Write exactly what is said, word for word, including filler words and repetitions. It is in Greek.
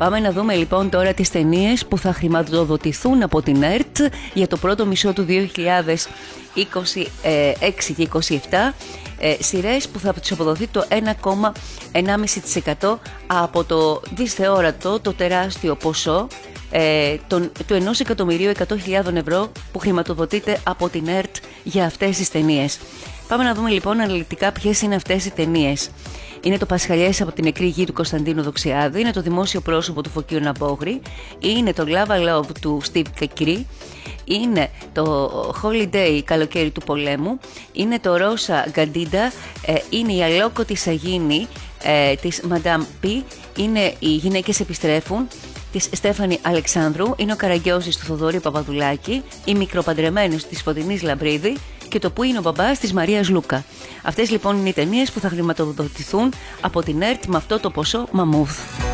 Πάμε να δούμε λοιπόν τώρα τις ταινίες που θα χρηματοδοτηθούν από την ΕΡΤ για το πρώτο μισό του δύο χιλιάδες είκοσι έξι και είκοσι επτά. Ε, σειρές που θα τους αποδοθεί το ένα κόμμα ένα τοις εκατό από το δυσθεώρατο, το τεράστιο ποσό ε, τον, του ενός εκατομμυρίου εκατό χιλιάδων ευρώ που χρηματοδοτείται από την ΕΡΤ για αυτές τις ταινίες. Πάμε να δούμε λοιπόν αναλυτικά ποιες είναι αυτές οι ταινίες. Είναι το Πασχαλιές από την νεκρή γη του Κωνσταντίνου Δοξιάδη, είναι το Δημόσιο πρόσωπο του Φωκίου Ναμπόγρη, είναι το Lava Love του Steve Κεκρή, είναι το Holiday Καλοκαίρι του Πολέμου, είναι το Ρώσα Γκαντίντα, είναι η Αλόκοτη Σαγίνη ε, της Madame P, είναι οι Γυναίκες επιστρέφουν της Στέφανη Αλεξάνδρου, είναι ο Καραγκιόζης του Θοδωρή Παπαδουλάκη, οι Μικροπαντρεμένες της Φωτεινής Λαμπρίδη και το Πού είναι ο μπαμπάς της Μαρίας Λούκα. Αυτές λοιπόν είναι οι ταινίες που θα χρηματοδοτηθούν από την ΕΡΤ με αυτό το ποσό μαμούθ.